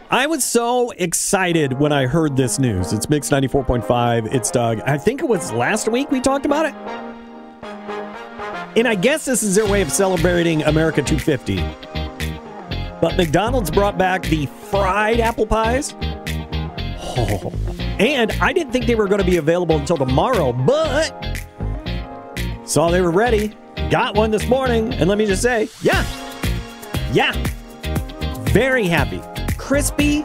I was so excited when I heard this news. It's Mix 94.5. It's Doug. I think it was last week we talked about it. And I guess this is their way of celebrating America 250. But McDonald's brought back the fried apple pies. Oh. And I didn't think they were going to be available until tomorrow, but saw they were ready. Got one this morning. And let me just say, yeah. Very happy. Crispy,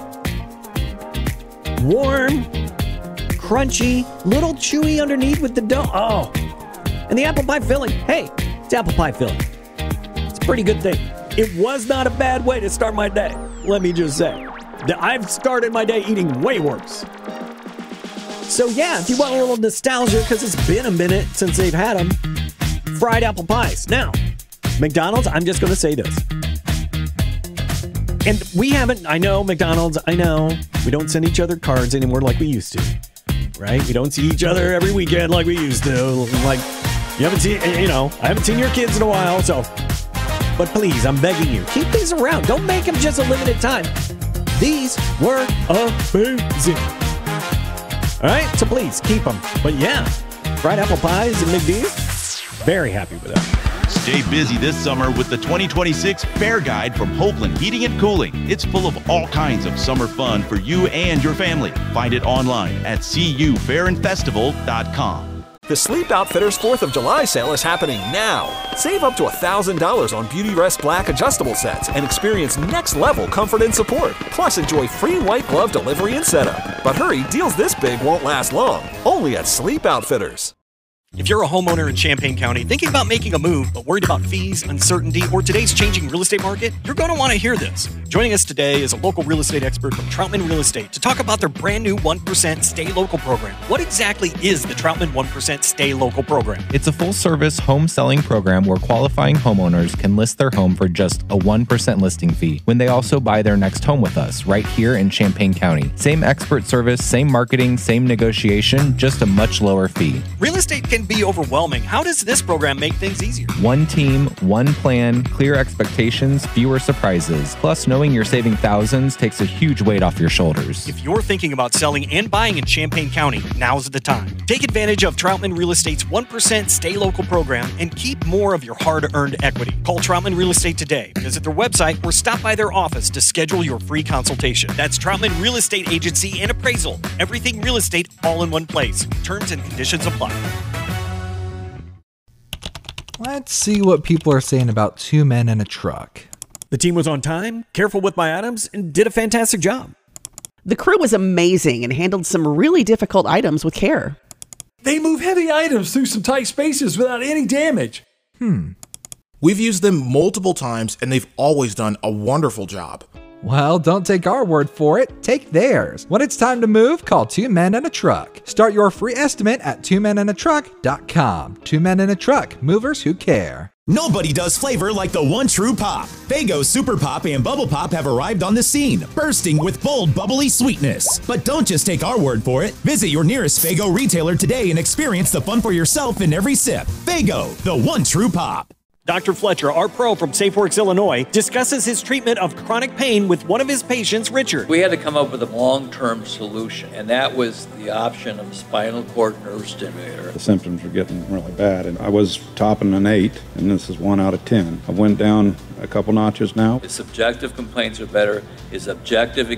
warm, crunchy, little chewy underneath with the dough. Oh, and the apple pie filling. Hey, it's apple pie filling. It's a pretty good thing. It was not a bad way to start my day. Let me just say that I've started my day eating way worse. So yeah, if you want a little nostalgia, because it's been a minute since they've had them, fried apple pies. Now, McDonald's, I'm just going to say this. And we haven't, I know, McDonald's, I know, we don't send each other cards anymore like we used to, right? We don't see each other every weekend like we used to. Like, you haven't seen, I haven't seen your kids in a while, so. But please, I'm begging you, keep these around. Don't make them just a limited time. These were amazing. All right, so please, keep them. But yeah, fried apple pies and McD's, very happy with that. Stay busy this summer with the 2026 Fair Guide from Hoagland Heating and Cooling. It's full of all kinds of summer fun for you and your family. Find it online at cufairandfestival.com. The Sleep Outfitters 4th of July sale is happening now. Save up to $1,000 on Beautyrest Black adjustable sets and experience next-level comfort and support. Plus, enjoy free white glove delivery and setup. But hurry, deals this big won't last long. Only at Sleep Outfitters. If you're a homeowner in Champaign County thinking about making a move but worried about fees, uncertainty, or today's changing real estate market, you're going to want to hear this. Joining us today is a local real estate expert from Troutman Real Estate to talk about their brand new 1% Stay Local program. What exactly is the Troutman 1% Stay Local program? It's a full-service home selling program where qualifying homeowners can list their home for just a 1% listing fee when they also buy their next home with us right here in Champaign County. Same expert service, same marketing, same negotiation, just a much lower fee. Real estate can be overwhelming. How does this program make things easier? One team, one plan, clear expectations, fewer surprises. Plus, knowing you're saving thousands takes a huge weight off your shoulders. If you're thinking about selling and buying in Champaign County, now's the time. Take advantage of Troutman Real Estate's 1% Stay Local program and keep more of your hard-earned equity. Call Troutman Real Estate today. Visit their website or stop by their office to schedule your free consultation. That's Troutman Real Estate Agency and Appraisal. Everything real estate all in one place. Terms and conditions apply. Let's see what people are saying about Two Men and a Truck. The team was on time, careful with my items, and did a fantastic job. The crew was amazing and handled some really difficult items with care. They move heavy items through some tight spaces without any damage. We've used them multiple times and they've always done a wonderful job. Well, don't take our word for it. Take theirs. When it's time to move, call Two Men and a Truck. Start your free estimate at twomenandatruck.com. Two Men and a Truck. Movers who care. Nobody does flavor like the one true pop. Faygo Super Pop and Bubble Pop have arrived on the scene, bursting with bold, bubbly sweetness. But don't just take our word for it. Visit your nearest Faygo retailer today and experience the fun for yourself in every sip. Faygo, the one true pop. Dr. Fletcher, our pro from SafeWorks, Illinois, discusses his treatment of chronic pain with one of his patients, Richard. We had to come up with a long-term solution, and that was the option of a spinal cord nerve stimulator. The symptoms were getting really bad, and I was topping an 8, and this is 1 out of 10. I went down a couple notches now. His subjective complaints are better. His objective